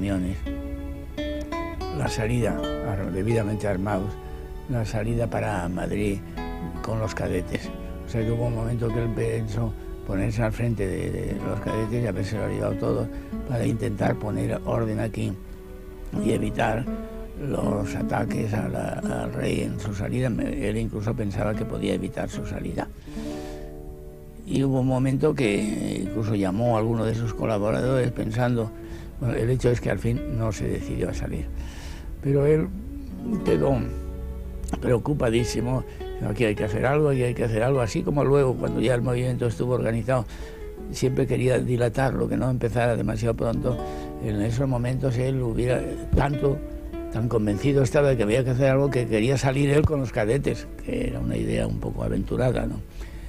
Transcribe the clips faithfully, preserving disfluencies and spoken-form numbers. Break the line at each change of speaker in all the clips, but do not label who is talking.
camiones, la salida, debidamente armados, la salida para Madrid con los cadetes. O sea que hubo un momento que él pensó ponerse al frente de, de los cadetes y haberse lo llevado todo para intentar poner orden aquí y evitar los ataques a la, al rey en su salida. Él incluso pensaba que podía evitar su salida. Y hubo un momento que incluso llamó a alguno de sus colaboradores pensando, bueno, el hecho es que al fin no se decidió a salir. Pero él quedó preocupadísimo, aquí hay que hacer algo, aquí hay que hacer algo, así como luego cuando ya el movimiento estuvo organizado, siempre quería dilatarlo, que no empezara demasiado pronto. En esos momentos él hubiera tanto, tan convencido estaba de que había que hacer algo que quería salir él con los cadetes, que era una idea un poco aventurada, ¿no?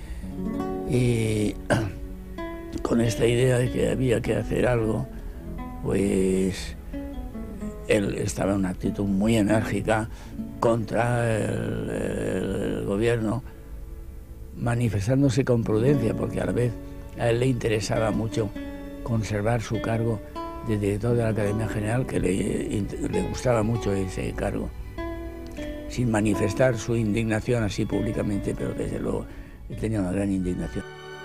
Y con esta idea de que había que hacer algo, pues él estaba en una actitud muy enérgica contra el, el gobierno, manifestándose con prudencia, porque a la vez a él le interesaba mucho conservar su cargo de director de la Academia General, que le, le gustaba mucho ese cargo, sin manifestar su indignación así públicamente, pero desde luego él tenía una gran indignación.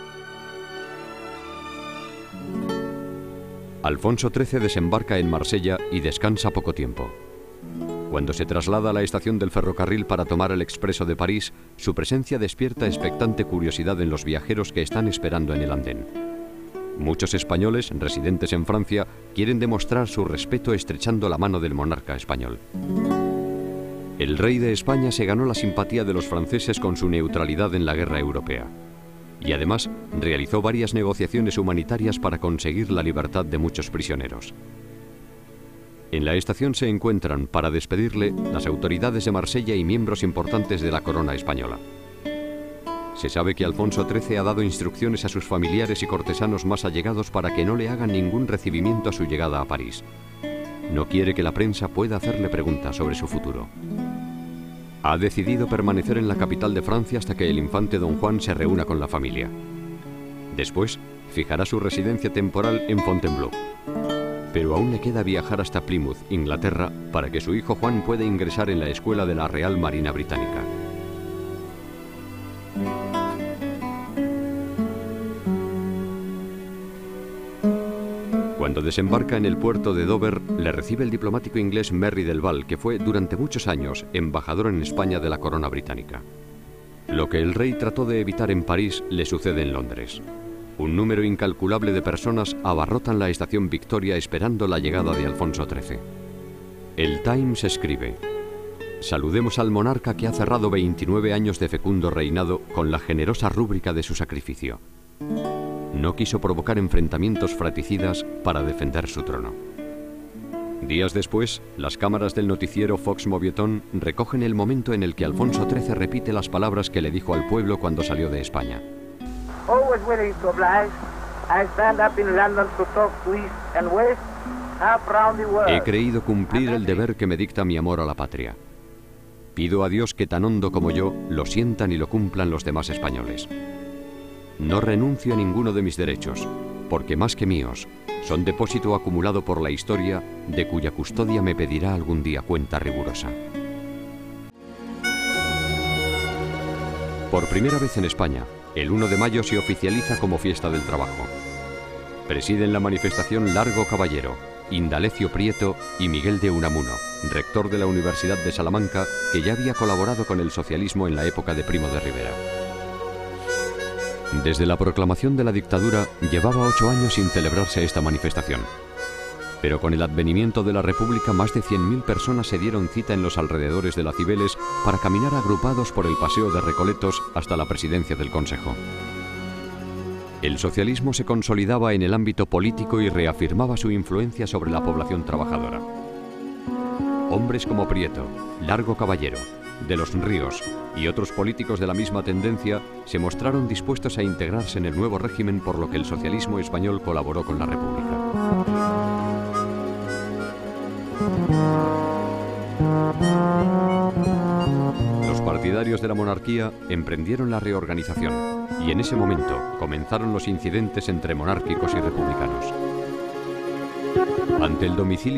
Alfonso trece desembarca en Marsella y descansa poco tiempo. Cuando se traslada a la estación del ferrocarril para tomar el expreso de París, su presencia despierta expectante curiosidad en los viajeros que están esperando en el andén. Muchos españoles, residentes en Francia, quieren demostrar su respeto estrechando la mano del monarca español. El rey de España se ganó la simpatía de los franceses con su neutralidad en la guerra europea. Y además realizó varias negociaciones humanitarias para conseguir la libertad de muchos prisioneros. En la estación se encuentran, para despedirle, las autoridades de Marsella y miembros importantes de la corona española. Se sabe que Alfonso trece ha dado instrucciones a sus familiares y cortesanos más allegados para que no le hagan ningún recibimiento a su llegada a París. No quiere que la prensa pueda hacerle preguntas sobre su futuro. Ha decidido permanecer en la capital de Francia hasta que el infante don Juan se reúna con la familia. Después, fijará su residencia temporal en Fontainebleau. Pero aún le queda viajar hasta Plymouth, Inglaterra, para que su hijo Juan pueda ingresar en la escuela de la Real Marina Británica. Cuando desembarca en el puerto de Dover, le recibe el diplomático inglés Merry del Val, que fue durante muchos años embajador en España de la corona británica. Lo que el rey trató de evitar en París le sucede en Londres. Un número incalculable de personas abarrotan la estación Victoria esperando la llegada de Alfonso trece. El Times escribe: saludemos al monarca que ha cerrado veintinueve años de fecundo reinado con la generosa rúbrica de su sacrificio. No quiso provocar enfrentamientos fratricidas para defender su trono. Días después, las cámaras del noticiero Fox Movietón recogen el momento en el que Alfonso trece repite las palabras que le dijo al pueblo cuando salió de España.
Always willing to oblige, I stand up in London to talk to East and West, half round the world.
He creído cumplir el deber que me dicta mi amor a la patria. Pido a Dios que tan hondo como yo lo sientan y lo cumplan los demás españoles. No renuncio a ninguno de mis derechos, porque más que míos, son depósito acumulado por la historia de cuya custodia me pedirá algún día cuenta rigurosa. Por primera vez en España, el uno de mayo se oficializa como fiesta del trabajo. Presiden la manifestación Largo Caballero, Indalecio Prieto y Miguel de Unamuno, rector de la Universidad de Salamanca, que ya había colaborado con el socialismo en la época de Primo de Rivera. Desde la proclamación de la dictadura llevaba ocho años sin celebrarse esta manifestación. Pero con el advenimiento de la República, más de cien mil personas se dieron cita en los alrededores de la Cibeles para caminar agrupados por el Paseo de Recoletos hasta la presidencia del Consejo. El socialismo se consolidaba en el ámbito político y reafirmaba su influencia sobre la población trabajadora. Hombres como Prieto, Largo Caballero, de los Ríos y otros políticos de la misma tendencia se mostraron dispuestos a integrarse en el nuevo régimen, por lo que el socialismo español colaboró con la República. Los partidarios de la monarquía emprendieron la reorganización y en ese momento comenzaron los incidentes entre monárquicos y republicanos. Ante el domicilio